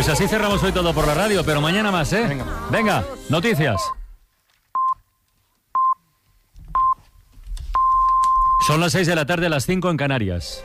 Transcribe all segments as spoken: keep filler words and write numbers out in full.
Pues así cerramos hoy todo por la radio, pero mañana más, ¿eh? Venga, Venga noticias. Son las seis de la tarde, las cinco en Canarias.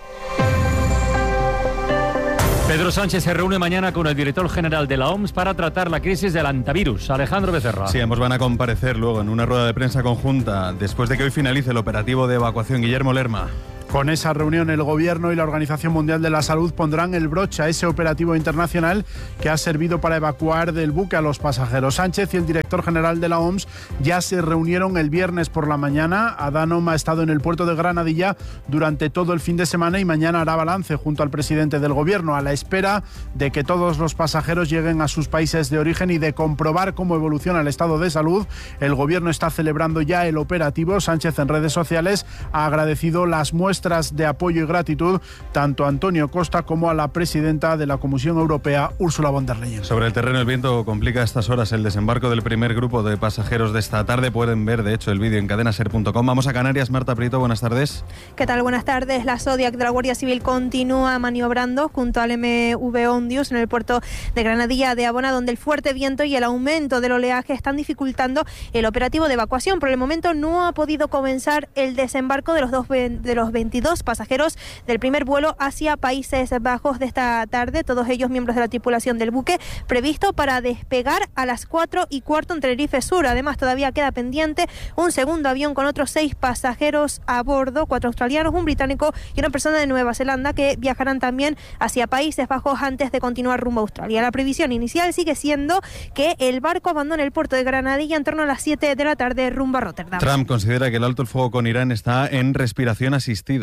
Pedro Sánchez se reúne mañana con el director general de la O M S para tratar la crisis del antivirus. Alejandro Becerra. Sí, ambos van a comparecer luego en una rueda de prensa conjunta después de que hoy finalice el operativo de evacuación. Guillermo Lerma. Con esa reunión, el Gobierno y la Organización Mundial de la Salud pondrán el broche a ese operativo internacional que ha servido para evacuar del buque a los pasajeros. Sánchez y el director general de la O M S ya se reunieron el viernes por la mañana. Adhanom ha estado en el puerto de Granadilla durante todo el fin de semana y mañana hará balance junto al presidente del Gobierno, a la espera de que todos los pasajeros lleguen a sus países de origen y de comprobar cómo evoluciona el estado de salud. El Gobierno está celebrando ya el operativo. Sánchez en redes sociales ha agradecido las muestras de apoyo y gratitud tanto a Antonio Costa como a la presidenta de la Comisión Europea, Ursula von der Leyen. Sobre el terreno, el viento complica a estas horas el desembarco del primer grupo de pasajeros de esta tarde. Pueden ver, de hecho, el vídeo en cadena ser punto com. Vamos a Canarias. Marta Prieto, buenas tardes. ¿Qué tal? Buenas tardes. La Zodiac de la Guardia Civil continúa maniobrando junto al M V Ondius en el puerto de Granadilla de Abona, donde el fuerte viento y el aumento del oleaje están dificultando el operativo de evacuación. Por el momento no ha podido comenzar el desembarco de los dos de los veintidós pasajeros del primer vuelo hacia Países Bajos de esta tarde, todos ellos miembros de la tripulación del buque, previsto para despegar a las cuatro y cuarto en Tenerife Sur. Además, todavía queda pendiente un segundo avión con otros seis pasajeros a bordo, cuatro australianos, un británico y una persona de Nueva Zelanda, que viajarán también hacia Países Bajos antes de continuar rumbo a Australia. La previsión inicial sigue siendo que el barco abandone el puerto de Granadilla en torno a las siete de la tarde rumbo a Rotterdam. Trump considera que el alto el fuego con Irán está en respiración asistida.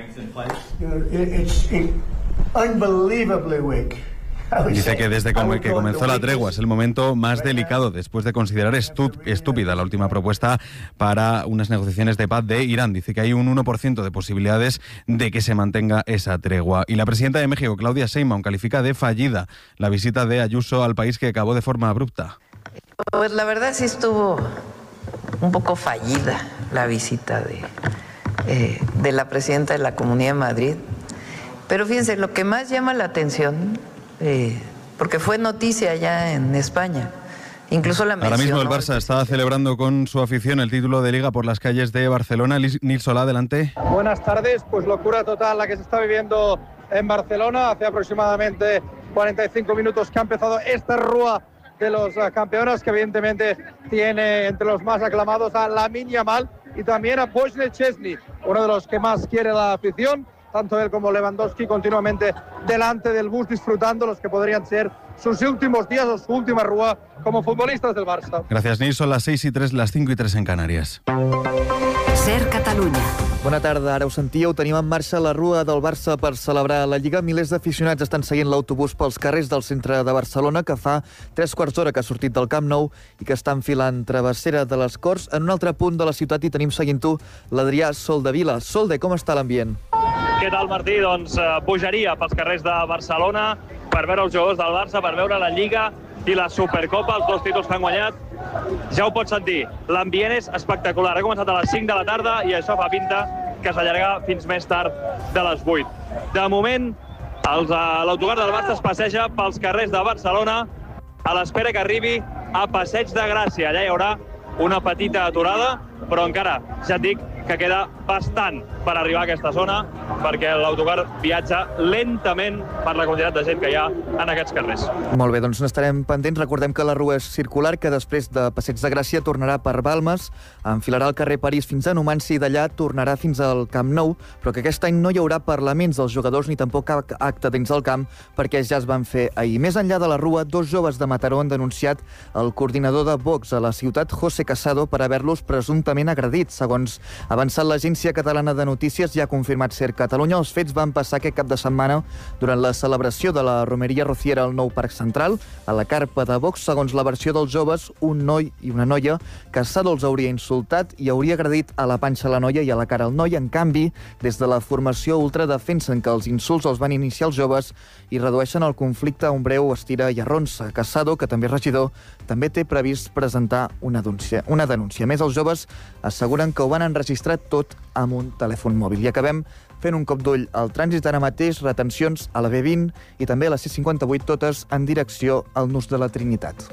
Dice que desde que comenzó la tregua es el momento más delicado después de considerar estu- estúpida la última propuesta para unas negociaciones de paz de Irán. Dice que hay un uno por ciento de posibilidades de que se mantenga esa tregua. Y la presidenta de México, Claudia Sheinbaum, califica de fallida la visita de Ayuso al país, que acabó de forma abrupta. Pues la verdad sí estuvo un poco fallida la visita de... Eh, de la presidenta de la Comunidad de Madrid. Pero fíjense, lo que más llama la atención, eh, porque fue noticia ya en España, incluso la mencionó. Ahora mismo el Barça está celebrando con su afición el título de Liga por las calles de Barcelona. Nil Solá, adelante. Buenas tardes. Pues locura total la que se está viviendo en Barcelona. Hace aproximadamente cuarenta y cinco minutos que ha empezado esta rúa de los campeones, que evidentemente tiene entre los más aclamados a Lamine Yamal y también a Wojciech Szczesny, uno de los que más quiere la afición. Tanto él como Lewandowski continuamente delante del bus, disfrutando los que podrían ser sus últimos días o su última rúa como futbolistas del Barça. Gracias, Nil. Son las seis y tres, las cinco y tres en Canàries. Ser Catalunya. Bona tarda, ara ho sentíeu, tenim en marxa la rua del Barça per celebrar la Lliga. Milers d'aficionats estan seguint l'autobús pels carrers del centre de Barcelona, que fa tres quarts d'hora que ha sortit del Camp Nou i que està enfilant travessera de les Corts. En un altre punt de la ciutat hi tenim seguint-ho l'Adrià Soldevila. Solde, com està l'ambient? Què tal, Martí? Doncs eh, bogeria pels carrers de Barcelona per veure els jugadors del Barça, per veure la Lliga i la Supercopa, els dos títols que han guanyat. Ja ho pots sentir, l'ambient és espectacular. Ha començat a les cinc de la tarda i això fa pinta que s'allarga fins més tard de les vuit. De moment, l'autocar del Barça es passeja pels carrers de Barcelona a l'espera que arribi a Passeig de Gràcia. Allà hi haurà una petita aturada, però encara, ja et dic, que queda bastant per arribar a aquesta zona, perquè l'autocar viatja lentament per la quantitat de gent que hi ha en aquests carrers. Molt bé, doncs n'estarem pendents. Recordem que la rua és circular, que després de Passeig de Gràcia tornarà per Balmes, enfilarà el carrer París fins a Numanci i d'allà tornarà fins al Camp Nou, però que aquest any no hi haurà parlaments dels jugadors ni tampoc cap acte dins del camp, perquè ja es van fer ahir. Més enllà de la rua, dos joves de Mataró han denunciat el coordinador de Vox a la ciutat, José Casado, per haver-los presumptament agredit. Segons ha avançat l'Agència Catalana de Notícies, ja ha confirmat Ser Catalunya. Els fets van passar aquest cap de setmana durant la celebració de la Romeria Rociera al nou Parc Central. A la carpa de Vox, segons la versió dels joves, un noi i una noia, Casado els hauria insultat i hauria agredit a la panxa a la noia i a la cara al noi. En canvi, des de la formació ultra defensen que els insults els van iniciar els joves i redueixen el conflicte a un breu estira i arronsa. Casado, que també és regidor, també té previst presentar una denúncia. Una denúncia. A més, els joves asseguren que ho van enregistrar tot amb un telèfon mòbil. I acabem Fent un cop d'ull al trànsit ara mateix, retencions a la B vint i també a la C cinquanta-vuit, totes en direcció al Nus de la Trinitat.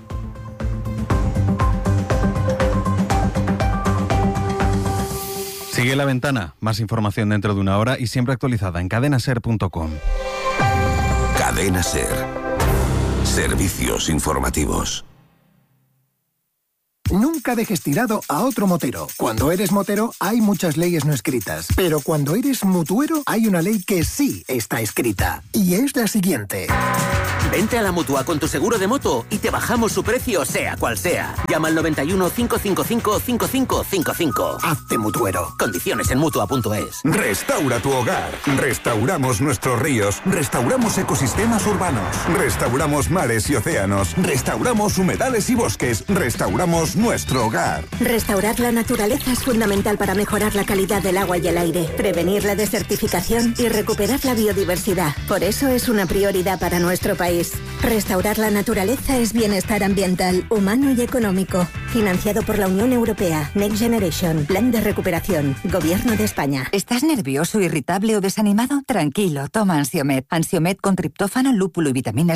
Sigue La Ventana. Más información dentro de una hora y siempre actualizada en cadena ser punto com. Cadena Ser. Servicios informativos. Nunca dejes tirado a otro motero. Cuando eres motero hay muchas leyes no escritas, pero cuando eres mutuero hay una ley que sí está escrita, y es la siguiente. Vente a la Mutua con tu seguro de moto y te bajamos su precio sea cual sea. Llama al noventa y uno, cinco cinco cinco, cinco cinco cinco cinco. Hazte mutuero. Condiciones en mutua punto es. Restaura tu hogar. Restauramos nuestros ríos. Restauramos ecosistemas urbanos. Restauramos mares y océanos. Restauramos humedales y bosques. Restauramos nuestro hogar. Restaurar la naturaleza es fundamental para mejorar la calidad del agua y el aire, prevenir la desertificación y recuperar la biodiversidad. Por eso es una prioridad para nuestro país. Restaurar la naturaleza es bienestar ambiental, humano y económico. Financiado por la Unión Europea. Next Generation. Plan de recuperación. Gobierno de España. ¿Estás nervioso, irritable o desanimado? Tranquilo, toma Ansiomed. Ansiomed con triptófano, lúpulo y vitaminas